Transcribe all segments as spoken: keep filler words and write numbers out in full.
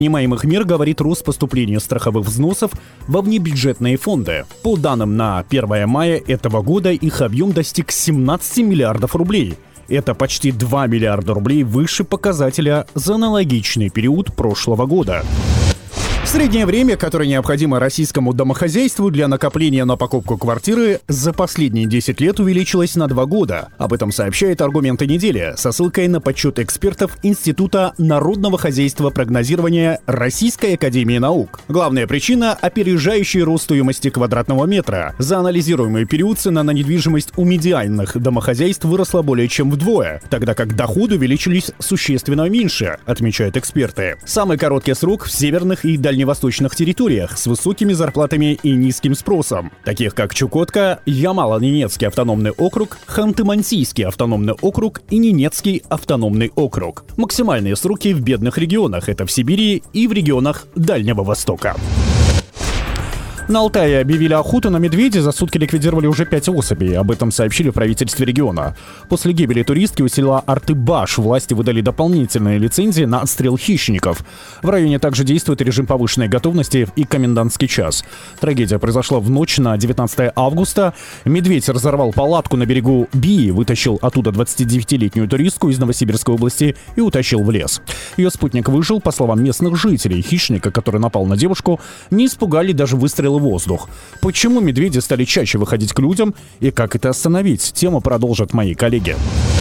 Принимаемых мер говорит рост поступления страховых взносов во внебюджетные фонды. По данным на первое мая этого года их объем достиг семнадцати миллиардов рублей. Это почти два миллиарда рублей выше показателя за аналогичный период прошлого года. Среднее время, которое необходимо российскому домохозяйству для накопления на покупку квартиры, за последние десять лет увеличилось на два года. Об этом сообщает «Аргументы недели» со ссылкой на подсчет экспертов Института народного хозяйства прогнозирования Российской академии наук. Главная причина – опережающий рост стоимости квадратного метра. За анализируемый период цена на недвижимость у медианных домохозяйств выросла более чем вдвое, тогда как доходы увеличились существенно меньше, отмечают эксперты. Самый короткий срок в северных и дальневосточных дальневосточных территориях с высокими зарплатами и низким спросом, таких как Чукотка, Ямало-Ненецкий автономный округ, Ханты-Мансийский автономный округ и Ненецкий автономный округ. Максимальные сроки в бедных регионах – это в Сибири и в регионах Дальнего Востока. На Алтае объявили охоту на медведя, за сутки ликвидировали уже пять особей. Об этом сообщили в правительстве региона. После гибели туристки у села Артыбаш власти выдали дополнительные лицензии на отстрел хищников. В районе также действует режим повышенной готовности и комендантский час. Трагедия произошла в ночь на девятнадцатое августа. Медведь разорвал палатку на берегу Бии, вытащил оттуда двадцатидевятилетнюю туристку из Новосибирской области и утащил в лес. Ее спутник выжил. По словам местных жителей, хищника, который напал на девушку, не испугали даже выстрелы в воздух. Почему медведи стали чаще выходить к людям и как это остановить? Тему продолжат мои коллеги.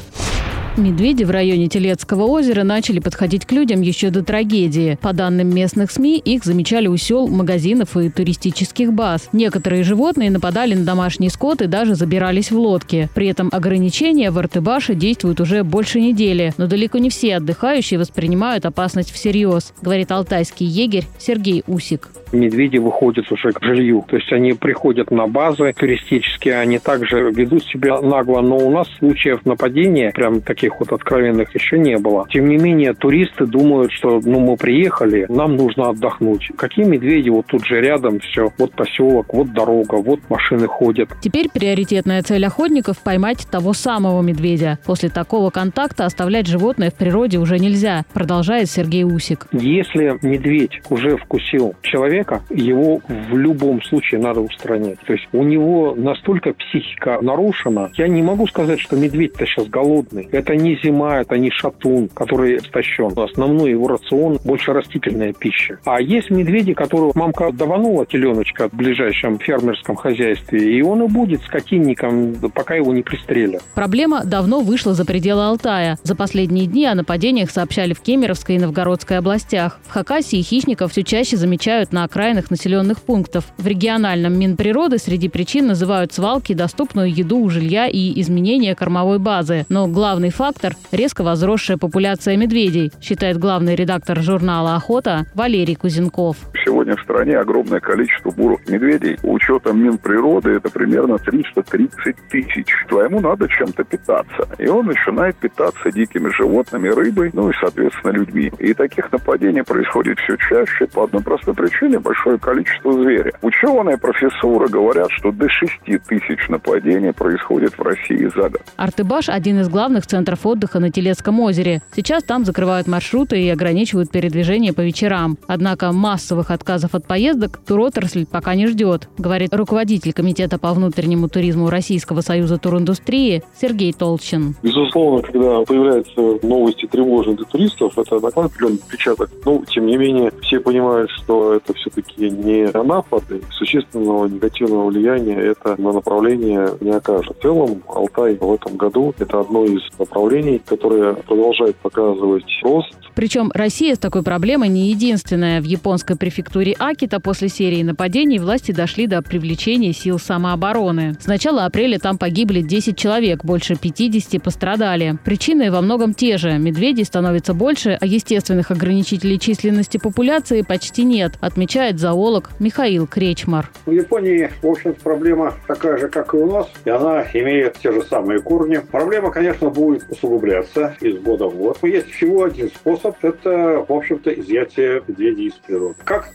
Медведи в районе Телецкого озера начали подходить к людям еще до трагедии. По данным местных СМИ, их замечали у сел, магазинов и туристических баз. Некоторые животные нападали на домашний скот и даже забирались в лодки. При этом ограничения в Артыбаше действуют уже больше недели, но далеко не все отдыхающие воспринимают опасность всерьез, говорит алтайский егерь Сергей Усик. Медведи выходят уже к жилью, то есть они приходят на базы туристические, они также ведут себя нагло, но у нас случаев нападения, прям таких вот откровенных, еще не было. Тем не менее, туристы думают, что ну мы приехали, нам нужно отдохнуть. Какие медведи? Вот тут же рядом все, вот поселок, вот дорога, вот машины ходят. Теперь приоритетная цель охотников – поймать того самого медведя. После такого контакта оставлять животное в природе уже нельзя, продолжает Сергей Усик. Если медведь уже вкусил человека, его в любом случае надо устранять. То есть у него настолько психика нарушена. Я не могу сказать, что медведь-то сейчас голодный. Это не зима, это не шатун, который истощен. Основной его рацион больше растительная пища. А есть медведи, которых мамка даванула теленочка в ближайшем фермерском хозяйстве, и он и будет скотинником, пока его не пристрелят. Проблема давно вышла за пределы Алтая. За последние дни о нападениях сообщали в Кемеровской и Новгородской областях. В Хакасии хищников все чаще замечают на окраинах населенных пунктов. В региональном Минприроды среди причин называют свалки, доступную еду у жилья и изменение кормовой базы. Но главный фактор – резко возросшая популяция медведей, считает главный редактор журнала «Охота» Валерий Кузенков. Сегодня в стране огромное количество бурых медведей. Учетом Минприроды это примерно триста тридцать тысяч. Ему надо чем-то питаться. И он начинает питаться дикими животными, рыбой, ну и, соответственно, людьми. И таких нападений происходит все чаще по одной простой причине – большое количество зверя. Ученые, профессуры говорят, что до шести тысяч нападений происходит в России за год. Артыбаш – один из главных центров отдыха на Телецком озере. Сейчас там закрывают маршруты и ограничивают передвижение по вечерам. Однако массовых отказов от поездок туротрасль пока не ждет, говорит руководитель комитета по внутреннему туризму Российского союза туриндустрии Сергей Толчин. Безусловно, когда появляются новости тревожные для туристов, это накладывает определенный отпечаток. Но, тем не менее, все понимают, что это все-таки не напады. Существенного негативного влияния это на направление не окажет. В целом, Алтай в этом году это одно из направлений, которое продолжает показывать рост. Причем Россия с такой проблемой не единственная. В японской префектуре Акита после серии нападений власти дошли до привлечения сил самообороны. С начала апреля там погибли десять человек, больше пятидесяти пострадали. Причины во многом те же. Медведей становится больше, а естественных ограничителей численности популяции почти нет, отмечает зоолог Михаил Кречмар. В Японии, в общем-то, проблема такая же, как и у нас, и она имеет те же самые корни. Проблема, конечно, будет усугубляться из года в год. Есть всего один способ – это, в общем-то, изъятие медведей из природы. Как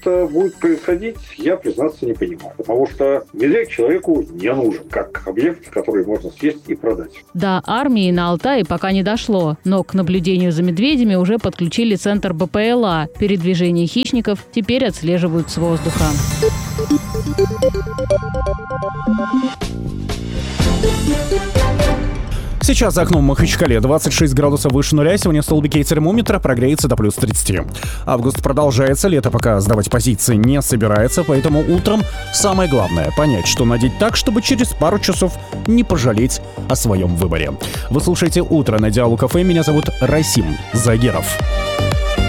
это будет происходить, я, признаться, не понимаю. Потому что медведь человеку не нужен, как объект, который можно съесть и продать. До армии на Алтае пока не дошло, но к наблюдению за медведями уже подключили центр бэ пэ эл а. Передвижение хищников теперь отслеживают с воздуха. Сейчас за окном в Махачкале двадцать шесть градусов выше нуля. Сегодня столбики термометра прогреется до плюс тридцати. Август продолжается, лето пока сдавать позиции не собирается, поэтому утром самое главное — понять, что надеть так, чтобы через пару часов не пожалеть о своем выборе. Вы слушаете «Утро» на Диалог эф эм. Меня зовут Расим Загеров.